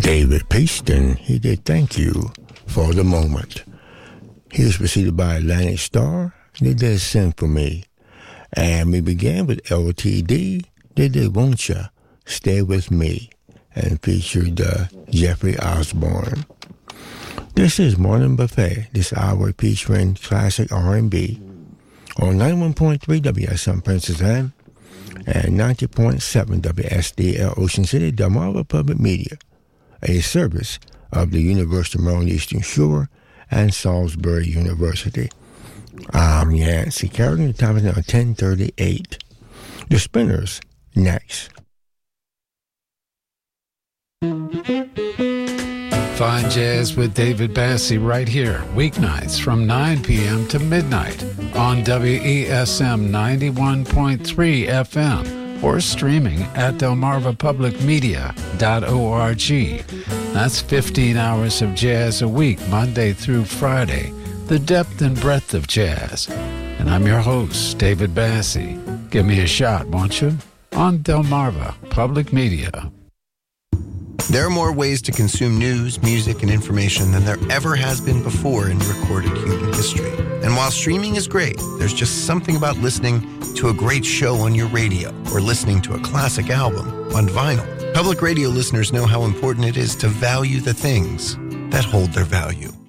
David Peaston, he did Thank You for the Moment. He was preceded by Atlantic Starr, they did Sing for Me. And we began with LTD, they did Won't Ya Stay With Me, and featured Jeffrey Osborne. This is Morning Buffet, this hour featuring classic R&B on 91.3 WSM Princess Anne and 90.7 WSDL Ocean City, Delmarva Public Media, a service of the University of Maryland Eastern Shore and Salisbury University. I'm Yancey Kerrigan. The time is now 10:38. The Spinners next. Fine Jazz with David Bassey right here, weeknights from 9 p.m. to midnight on WESM 91.3 FM or streaming at delmarvapublicmedia.org. That's 15 hours of jazz a week, Monday through Friday, the depth and breadth of jazz. And I'm your host, David Bassey. Give me a shot, won't you? On Delmarva Public Media. There are more ways to consume news, music, and information than there ever has been before in recorded human history. And while streaming is great, there's just something about listening to a great show on your radio or listening to a classic album on vinyl. Public radio listeners know how important it is to value the things that hold their value.